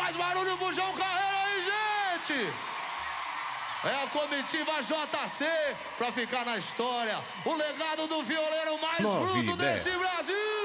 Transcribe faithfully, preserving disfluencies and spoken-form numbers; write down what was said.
Mais barulho pro João Carreiro aí, gente! É a comitiva J C pra ficar na história. O legado do violeiro mais bruto desse Brasil!